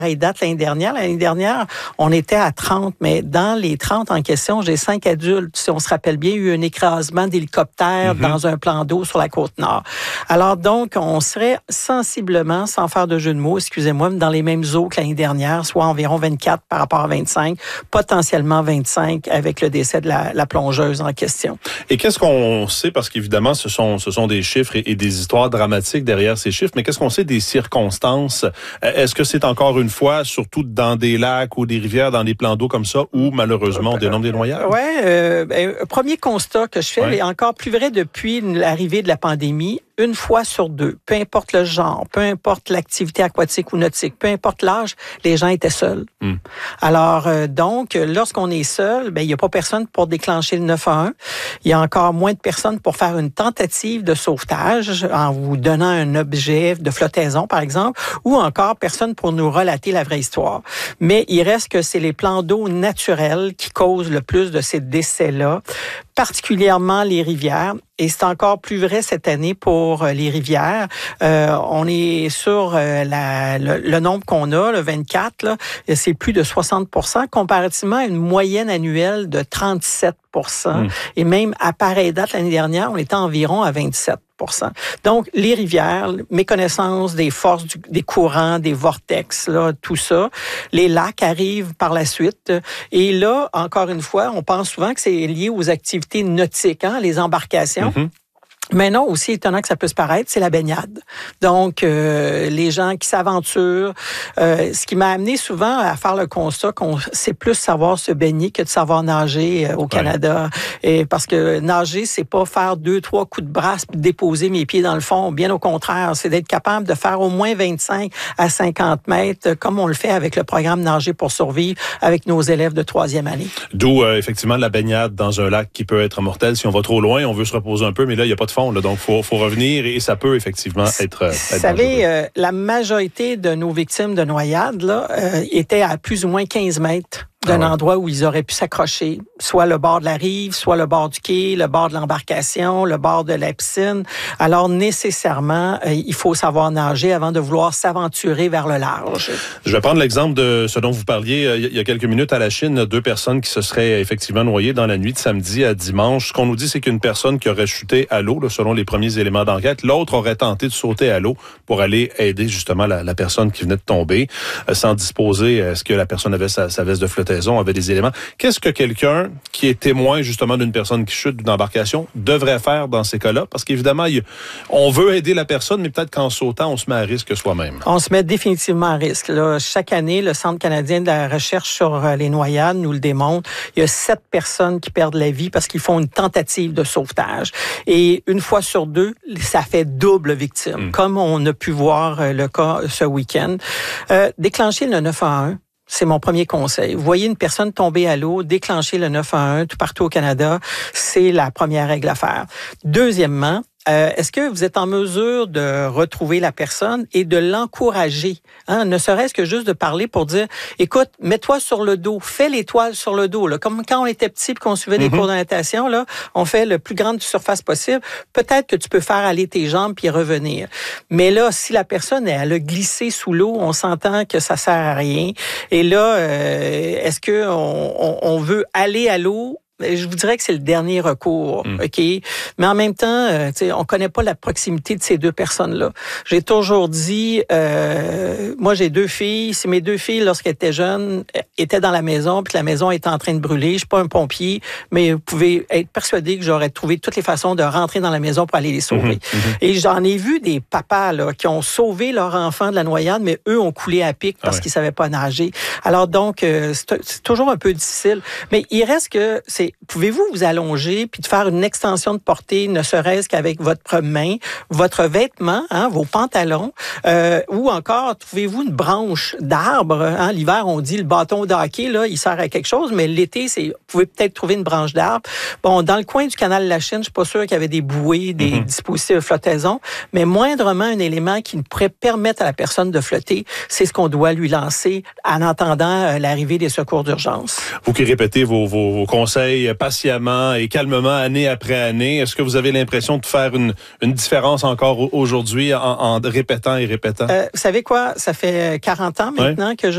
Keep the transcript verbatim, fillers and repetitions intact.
date l'année dernière. L'année dernière, on était à trente, mais dans les trente en question, j'ai cinq adultes. Si on se rappelle bien, il y a eu un écrasement d'hélicoptère mm-hmm. dans un plan d'eau sur la Côte-Nord. Alors donc, on serait sensiblement, sans faire de jeu de mots, excusez-moi, dans les mêmes eaux que l'année dernière, soit environ vingt-quatre par rapport à vingt-cinq, potentiellement vingt-cinq avec le décès de la, la plongeuse en question. Et qu'est-ce qu'on sait, parce qu'évidemment, ce sont, ce sont des chiffres et, et des histoires dramatiques derrière ces chiffres, mais qu'est-ce qu'on sait des circonstances? Est-ce que c'est encore une fois, surtout dans des lacs ou des rivières, dans des plans d'eau comme ça, où malheureusement on dénombre des noyades? Oui, euh, ben, premier constat que je fais, ouais. est encore plus vrai depuis l'arrivée de la pandémie. Une fois sur deux, peu importe le genre, peu importe l'activité aquatique ou nautique, peu importe l'âge, les gens étaient seuls. Mm. Alors, euh, donc, lorsqu'on est seul, ben il n'y a pas personne pour déclencher le neuf un un. Il y a encore moins de personnes pour faire une tentative de sauvetage en vous donnant un objet de flottaison, par exemple, ou encore personne pour nous relater la vraie histoire. Mais il reste que c'est les plans d'eau naturels qui causent le plus de ces décès-là, particulièrement les rivières. Et c'est encore plus vrai cette année pour les rivières. Euh, on est sur euh, la, le, le nombre qu'on a, le vingt-quatre, là, c'est plus de soixante pour cent, comparativement à une moyenne annuelle de trente-sept pour cent. Mmh. Et même à pareille date l'année dernière, on était environ à vingt-sept pour cent. Donc, les rivières, méconnaissance des forces, du, des courants, des vortex, là, tout ça. Les lacs arrivent par la suite. Et là, encore une fois, on pense souvent que c'est lié aux activités nautiques, hein, les embarcations. Mm-hmm. Mais non, aussi étonnant que ça peut se paraître, c'est la baignade. Donc, euh, les gens qui s'aventurent, euh, ce qui m'a amené souvent à faire le constat qu'on sait plus savoir se baigner que de savoir nager euh, au Canada. Ouais. Et parce que nager, c'est pas faire deux, trois coups de brasse puis déposer mes pieds dans le fond. Bien au contraire, c'est d'être capable de faire au moins vingt-cinq à cinquante mètres, comme on le fait avec le programme Nager pour survivre avec nos élèves de troisième année. D'où, euh, effectivement, la baignade dans un lac qui peut être mortel. Si on va trop loin, on veut se reposer un peu, mais là, il n'y a pas de fond. Là, donc, faut, faut revenir et ça peut effectivement être. Vous savez, euh, la majorité de nos victimes de noyades là euh, étaient à plus ou moins quinze mètres d'un ah ouais. endroit où ils auraient pu s'accrocher, soit le bord de la rive, soit le bord du quai, le bord de l'embarcation, le bord de la piscine. Alors, nécessairement, euh, il faut savoir nager avant de vouloir s'aventurer vers le large. Je vais prendre l'exemple de ce dont vous parliez euh, il y a quelques minutes à la Chine, deux personnes qui se seraient effectivement noyées dans la nuit de samedi à dimanche. Ce qu'on nous dit, c'est qu'une personne qui aurait chuté à l'eau, là, selon les premiers éléments d'enquête, l'autre aurait tenté de sauter à l'eau pour aller aider justement la, la personne qui venait de tomber, euh, sans disposer, est-ce que la personne avait sa, sa veste de flottaison, avait des éléments. Qu'est-ce que quelqu'un qui est témoin justement d'une personne qui chute d'une embarcation devrait faire dans ces cas-là? Parce qu'évidemment, il, on veut aider la personne, mais peut-être qu'en sautant, on se met à risque soi-même. On se met définitivement à risque. Là, chaque année, le Centre canadien de la recherche sur les noyades nous le démontre. Il y a sept personnes qui perdent la vie parce qu'ils font une tentative de sauvetage. Et une fois sur deux, ça fait double victime, mmh. comme on a pu voir le cas ce week-end. Euh, déclencher le neuf un un. C'est mon premier conseil. Vous voyez une personne tomber à l'eau, déclencher le neuf un un tout partout au Canada, c'est la première règle à faire. Deuxièmement, Euh, est-ce que vous êtes en mesure de retrouver la personne et de l'encourager, hein, ne serait-ce que juste de parler pour dire, écoute, mets-toi sur le dos, fais l'étoile sur le dos, là, comme quand on était petit et qu'on suivait mm-hmm. des cours de natation, là, on fait le plus grande surface possible. Peut-être que tu peux faire aller tes jambes puis revenir. Mais là, si la personne elle a glissé sous l'eau, on s'entend que ça sert à rien. Et là, euh, est-ce que on, on, on veut aller à l'eau? Je vous dirais que c'est le dernier recours, mmh. OK? Mais en même temps, euh, tu sais, on connaît pas la proximité de ces deux personnes-là. J'ai toujours dit, euh, moi j'ai deux filles, si mes deux filles, lorsqu'elles étaient jeunes, étaient dans la maison, puis que la maison était en train de brûler, je suis pas un pompier, mais vous pouvez être persuadé que j'aurais trouvé toutes les façons de rentrer dans la maison pour aller les sauver. Mmh. Mmh. Et j'en ai vu des papas là qui ont sauvé leur enfant de la noyade, mais eux ont coulé à pic parce ah ouais. qu'ils savaient pas nager. Alors donc, euh, c'est, c'est toujours un peu difficile. Mais il reste que c'est pouvez-vous vous allonger puis de faire une extension de portée, ne serait-ce qu'avec votre main, votre vêtement, hein, vos pantalons, euh, ou encore, trouvez-vous une branche d'arbre. Hein, l'hiver, on dit le bâton de hockey, là, il sert à quelque chose, mais l'été, c'est, vous pouvez peut-être trouver une branche d'arbre. Bon, dans le coin du canal de la Chine, je suis pas sûr qu'il y avait des bouées, des mm-hmm. dispositifs de flottaison, mais moindrement un élément qui pourrait permettre à la personne de flotter, c'est ce qu'on doit lui lancer en attendant euh, l'arrivée des secours d'urgence. Vous qui répétez vos, vos, vos conseils patiemment et calmement, année après année. Est-ce que vous avez l'impression de faire une, une différence encore aujourd'hui en, en répétant et répétant? Euh, vous savez quoi? Ça fait quarante ans maintenant ouais. que je